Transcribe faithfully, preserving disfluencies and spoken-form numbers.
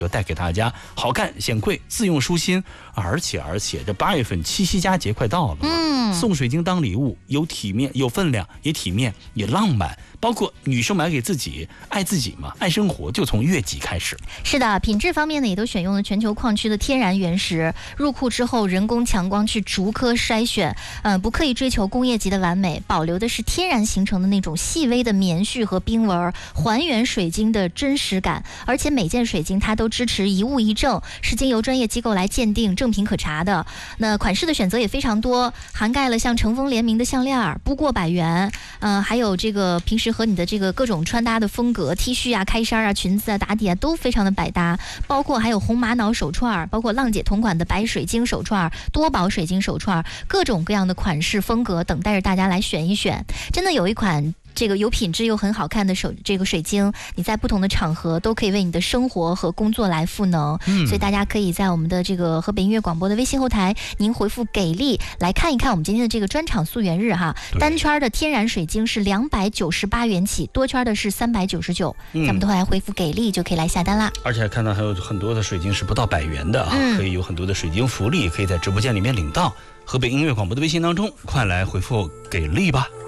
就带给大家好看显贵自用舒心，而且而且这八月份七夕佳节快到了嘛，嗯，送水晶当礼物有体面有分量，也体面也浪漫，包括女生买给自己，爱自己嘛，爱生活就从月季开始。 是的，品质方面呢也都选用了全球矿区的天然原石，入库之后人工强光去逐颗筛选，嗯、呃，不刻意追求工业级的完美，保留的是天然形成的那种细微的棉絮和冰纹，还原水晶的真实感，而且每件水晶它都支持一物一证，是经由专业机构来鉴定，正品可查的。那款式的选择也非常多，涵盖了像乘风联名的项链，不过百元，嗯、呃，还有这个平时和你的这个各种穿搭的风格 ，T 恤啊、开衫啊、裙子啊、打底啊都非常的百搭，包括还有红玛瑙手串，包括浪姐同款的白水晶手串、多宝水晶手串，各种各样的款式风格等待着大家来选一选。真的有一款这个有品质又很好看的手这个水晶，你在不同的场合都可以为你的生活和工作来赋能，嗯、所以大家可以在我们的这个河北音乐广播的微信后台，您回复给力来看一看我们今天的这个专场溯源日哈。单圈的天然水晶是两百九十八元起，多圈的是三百九十九，咱们都来回复给力就可以来下单啦。 而且看到还有很多的水晶是不到百元的啊，嗯、可以有很多的水晶福利，可以在直播间里面领到。河北音乐广播的微信当中，快来回复给力吧。